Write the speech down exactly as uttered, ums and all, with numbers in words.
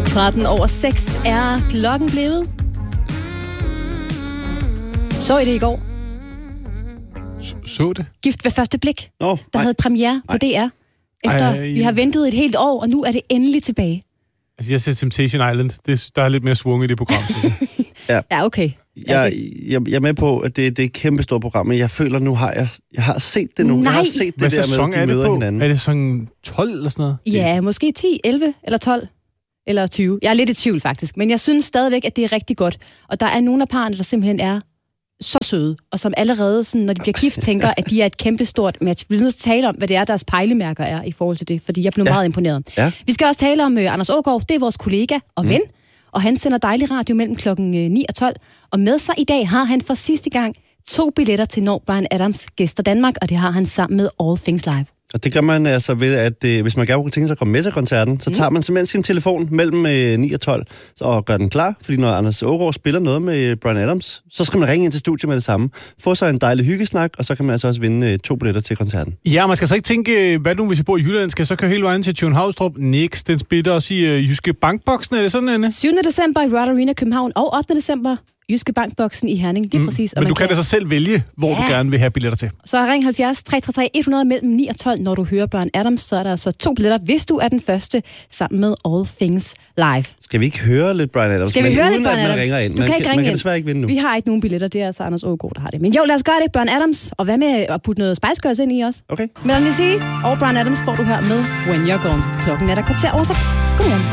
tretten over seks er klokken blevet. Så I det i går? Så, så det? Gift ved første blik, oh, der nej. havde premiere på D R. Efter Ej, vi har ventet et helt år, og nu er det endelig tilbage. Altså, jeg ser Temptation Island. Det, der er lidt mere svung i det program. ja. ja, okay. Jeg, jeg, jeg er med på, at det, det er et kæmpe stort program, men jeg føler, nu har jeg, jeg har set det nu. Nej. Jeg har set det Hvad der sæson med, at er de det møder på? hinanden. Er det sådan tolv eller sådan noget? Ja, måske ti, elleve eller tolv eller tyve. Jeg er lidt i tvivl faktisk, men jeg synes stadigvæk, at det er rigtig godt. Og der er nogle af parerne, der simpelthen er så søde, og som allerede, sådan, når de bliver gift, tænker, at de er et kæmpestort, men jeg bliver nødt til at tale om, hvad det er, deres pejlemærker er i forhold til det, fordi jeg blev ja. meget imponeret. Ja. Vi skal også tale om uh, Anders Aagaard, det er vores kollega og ven, mm. og han sender dejlig radio mellem klokken ni og tolv, og med sig i dag har han for sidste gang to billetter til når Bryan Adams gæster Danmark, og det har han sammen med All Things Live. Og det gør man altså ved, at øh, hvis man gerne kunne tænke sig at komme med til koncerten, så tager man simpelthen sin telefon mellem øh, ni og tolv og gør den klar. Fordi når Anders Aagaard spiller noget med Bryan Adams, så skal man ringe ind til studiet med det samme. Få sig en dejlig hyggesnak, og så kan man altså også vinde øh, to billetter til koncerten. Ja, man skal så ikke tænke, hvad nu hvis jeg bor i Jylland, skal jeg så køre hele vejen til Tjønhavstrup, Nix, den splitter og sige øh, Jyske Bankboksen, er det sådan, Anne? syvende december i Royal Arena København og ottende december Jyske Bankboksen i Herning, lige mm. præcis. Men du kan altså selv vælge, hvor ja. du gerne vil have billetter til. Så ring halvfjerds tre tre tre hundrede mellem ni og tolv, når du hører Bryan Adams, så er der altså to billetter, hvis du er den første, sammen med All Things Live. Skal vi ikke høre lidt Bryan Adams? Skal vi høre lidt Bryan Adams? Adams? Ringer ind. Du Man kan ikke kan, ringe man kan ind. desværre ikke vinde nu. Vi har ikke nogen billetter, det er altså Anders Aagaard, der har det. Men jo, lad os gøre det, Bryan Adams, og hvad med at putte noget Spice Girls ind i os? Okay. Men lad mig sige, og Bryan Adams får du her med When You're Gone. Klokken er der kvarter over seks. Godmorgen.